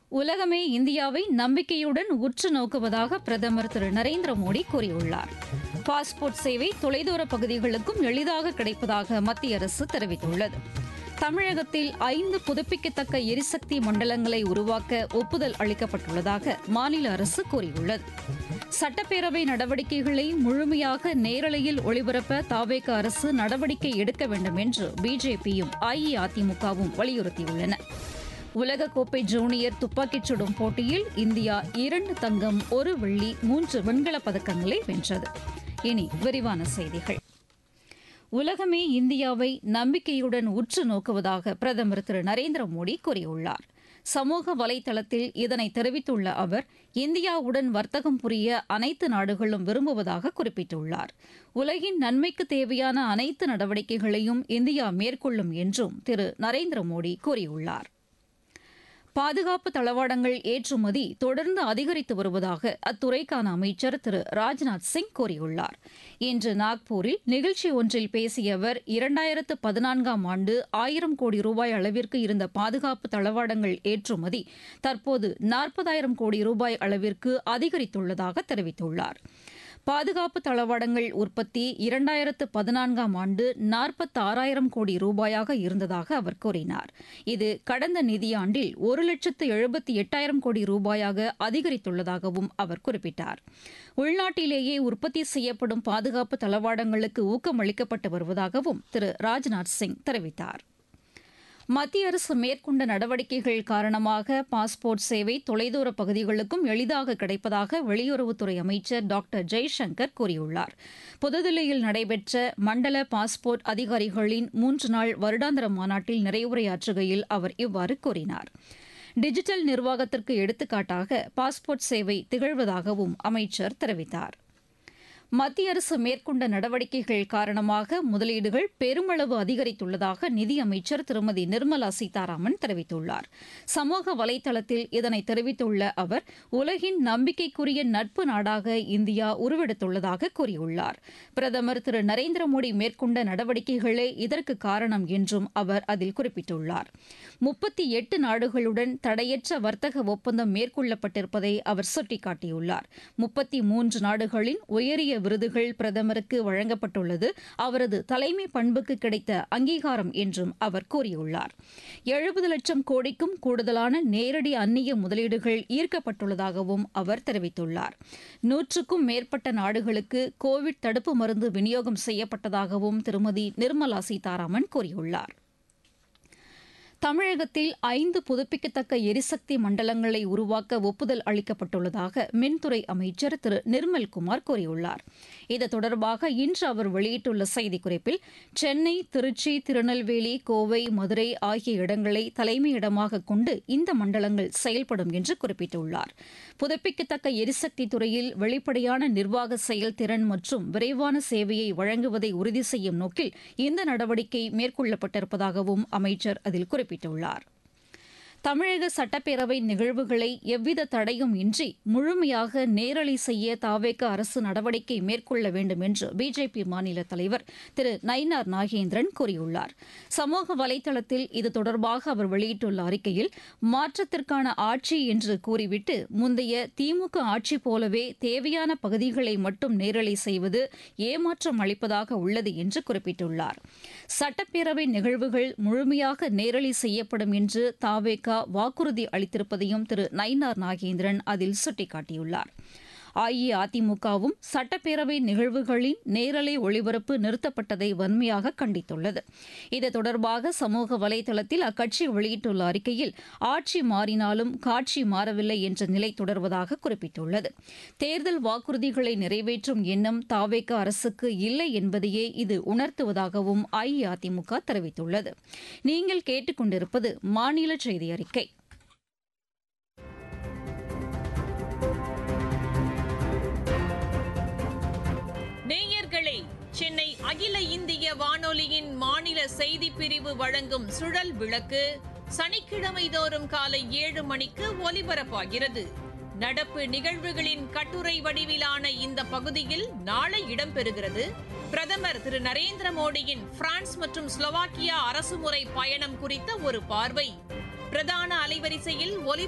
உலகமே இந்தியாவை நம்பிக்கையுடன் உற்று நோக்குவதாக பிரதமர் திரு நரேந்திர மோடி கூறியுள்ளார். பாஸ்போர்ட் சேவை தொலைதூர பகுதிகளுக்கும் எளிதாக கிடைப்பதாக மத்திய அரசு தெரிவித்துள்ளது. தமிழகத்தில் 5 புதுப்பிக்கத்தக்க எரிசக்தி மண்டலங்களை உருவாக்க ஒப்புதல் அளிக்கப்பட்டுள்ளதாக மாநில அரசு கூறியுள்ளது. சட்டப்பேரவை நடவடிக்கைகளை முழுமையாக நேரலையில் ஒளிபரப்ப தாவேக அரசு நடவடிக்கை எடுக்க வேண்டும் என்று பிஜேபியும் அஇஅதிமுகவும் வலியுறுத்தியுள்ளன. உலகக்கோப்பை ஜூனியர் துப்பாக்கிச் சுடும் போட்டியில் இந்தியா 2 தங்கம் 1 வெள்ளி 3 வெண்கலப் பதக்கங்களை வென்றது. இனி விரிவான செய்திகள். உலகமே இந்தியாவை நம்பிக்கையுடன் உற்று நோக்குவதாக பிரதமர் திரு நரேந்திர மோடி கூறியுள்ளார். சமூக வலைதளத்தில் இதனை தெரிவித்துள்ள அவர், இந்தியாவுடன் வர்த்தகம் புரிய அனைத்து நாடுகளும் விரும்புவதாக குறிப்பிட்டுள்ளார். உலகின் நன்மைக்கு தேவையான அனைத்து நடவடிக்கைகளையும் இந்தியா மேற்கொள்ளும் என்றும் திரு நரேந்திர மோடி கூறியுள்ளார். பாதுகாப்பு தளவாடங்கள் ஏற்றுமதி தொடர்ந்து அதிகரித்து வருவதாக அத்துறைக்கான அமைச்சர் திரு ராஜ்நாத் சிங் கூறியுள்ளார். இன்று நாக்பூரில் நிகழ்ச்சி ஒன்றில் பேசிய அவர், 2014ஆம் ஆண்டு 1000 கோடி ரூபாய் அளவிற்கு இருந்த பாதுகாப்பு தளவாடங்கள் ஏற்றுமதி தற்போது 40,000 கோடி ரூபாய் அளவிற்கு அதிகரித்துள்ளதாக தெரிவித்துள்ளார். பாதுகாப்பு தளவாடங்கள் உற்பத்தி 2014ஆம் ஆண்டு 46,000 கோடி ரூபாயாக இருந்ததாக அவர் கூறினார். இது கடந்த நிதியாண்டில் 1,78,000 கோடி ரூபாயாக அதிகரித்துள்ளதாகவும் அவர் குறிப்பிட்டார். உள்நாட்டிலேயே உற்பத்தி செய்யப்படும் பாதுகாப்பு தளவாடங்களுக்கு ஊக்கமளிக்கப்பட்டு வருவதாகவும் திரு ராஜ்நாத் சிங் தெரிவித்தார். மத்திய அரசு மேற்கொண்ட நடவடிக்கைகள் காரணமாக பாஸ்போர்ட் சேவை தொலைதூர பகுதிகளுக்கும் எளிதாக கிடைப்பதாக வெளியுறவுத்துறை அமைச்சர் டாக்டர் ஜெய்சங்கர் கூறியுள்ளார். புதுதில்லியில் நடைபெற்ற மண்டல பாஸ்போர்ட் அதிகாரிகளின் 3 நாள் வருடாந்திர மாநாட்டில் நிறைவுரையாற்றுகையில் அவர் இவ்வாறு கூறினார். டிஜிட்டல் நிர்வாகத்திற்கு எடுத்துக்காட்டாக பாஸ்போர்ட் சேவை திகழ்வதாகவும் அமைச்சர் தெரிவித்தார். மத்திய அரசு மேற்கொண்ட நடவடிக்கைகள் காரணமாக முதலீடுகள் பெருமளவு அதிகரித்துள்ளதாக நிதியமைச்சர் திருமதி நிர்மலா சீதாராமன் தெரிவித்துள்ளார். சமூக வலைதளத்தில் இதனை தெரிவித்துள்ள அவர், உலகின் நம்பிக்கைக்குரிய நட்பு நாடாக இந்தியா உருவெடுத்துள்ளதாக கூறியுள்ளார். பிரதமர் திரு நரேந்திர மோடி மேற்கொண்ட நடவடிக்கைகளே இதற்கு காரணம் என்றும் அவர் அதில் குறிப்பிட்டுள்ளார். 38 நாடுகளுடன் தடையற்ற வர்த்தக ஒப்பந்தம் மேற்கொள்ளப்பட்டிருப்பதை அவர் சுட்டிக்காட்டியுள்ளார். 33 நாடுகளின் உயரிய விருதுகள் பிரதமருக்கு வழங்கப்பட்டுள்ளது அவரது தலைமை பண்புக்கு கிடைத்த அங்கீகாரம் என்றும் அவர் கூறியுள்ளார். 70 லட்சம் கோடிக்கும் கூடுதலான நேரடி அந்நிய முதலீடுகள் ஈர்க்கப்பட்டுள்ளதாகவும் அவர் தெரிவித்துள்ளார். 100க்கும் மேற்பட்ட நாடுகளுக்கு கோவிட் தடுப்பு மருந்து விநியோகம் செய்யப்பட்டதாகவும் திருமதி நிர்மலா சீதாராமன் கூறியுள்ளார். தமிழகத்தில் 5 புதுப்பிக்கத்தக்க எரிசக்தி மண்டலங்களை உருவாக்க ஒப்புதல் அளிக்கப்பட்டுள்ளதாக மின்துறை அமைச்சர் திரு நிர்மல்குமார் கூறியுள்ளார். இது தொடர்பாக இன்று அவர் வெளியிட்டுள்ள செய்திக்குறிப்பில், சென்னை, திருச்சி, திருநெல்வேலி, கோவை, மதுரை ஆகிய இடங்களை தலைமையிடமாக கொண்டு இந்த மண்டலங்கள் செயல்படும் என்று குறிப்பிட்டுள்ளார். புதுப்பிக்கத்தக்க எரிசக்தி துறையில் வெளிப்படையான நிர்வாக செயல்திறன் மற்றும் விரைவான சேவையை வழங்குவதை உறுதி செய்யும் நோக்கில் இந்த நடவடிக்கை மேற்கொள்ளப்பட்டிருப்பதாகவும் அமைச்சர் அதில் குறிப்பிட்டுள்ளார். தமிழக சட்டப்பேரவை நிகழ்வுகளை எவ்வித தடையும் இன்றி முழுமையாக நேரலை செய்ய தாவேக அரசு நடவடிக்கை மேற்கொள்ள வேண்டும் என்று பிஜேபி மாநில தலைவர் திரு நயினார் நாகேந்திரன் கூறியுள்ளார். சமூக வலைதளத்தில் இது தொடர்பாக அவர் வெளியிட்டுள்ள அறிக்கையில், மாற்றத்திற்கான ஆட்சி என்று கூறிவிட்டு முந்தைய திமுக ஆட்சி போலவே தேவையான பகுதிகளை மட்டும் நேரலை செய்வது ஏமாற்றம் அளிப்பதாக உள்ளது என்று குறிப்பிட்டுள்ளார். சட்டப்பேரவை நிகழ்வுகள் முழுமையாக நேரலை செய்யப்படும் என்று தாவேக வாக்குறுதி அளித்திருப்பதையும் திரு நயினார் நாகேந்திரன் அதில் சுட்டிக்காட்டியுள்ளார். அஇஅதிமுகவும் சட்டப்பேரவை நிகழ்வுகளின் நேரலை ஒளிபரப்பு நிறுத்தப்பட்டதை வன்மையாக கண்டித்துள்ளது. இது தொடர்பாக சமூக வலைதளத்தில் அக்கட்சி வெளியிட்டுள்ள அறிக்கையில், ஆட்சி மாறினாலும் காட்சி மாறவில்லை என்ற நிலை தொடர்வதாக குறிப்பிட்டுள்ளது. தேர்தல் வாக்குறுதிகளை நிறைவேற்றும் எண்ணம் தாவேக அரசுக்கு இல்லை என்பதையே இது உணர்த்துவதாகவும் அஇஅதிமுக தெரிவித்துள்ளது. நீங்கள் கேட்டுக்கொண்டிருப்பது மாநில செய்தி அறிக்கை. நேயர்களே, சென்னை அகில இந்திய வானொலியின் மாநில செய்திப் பிரிவு வழங்கும் சுழல் விளக்கு சனிக்கிழமை தோறும் காலை 7 மணிக்கு ஒலிபரப்பாகிறது. நடப்பு நிகழ்வுகளின் கட்டுரை வடிவிலான இந்த பகுதியில் நாளை இடம்பெறுகிறது. பிரதமர் திரு நரேந்திர மோடியின் பிரான்ஸ் மற்றும் ஸ்லோவாக்கியா அரசுமுறை பயணம் குறித்த ஒரு பார்வை. பிரதான அலைவரிசையில் ஒலி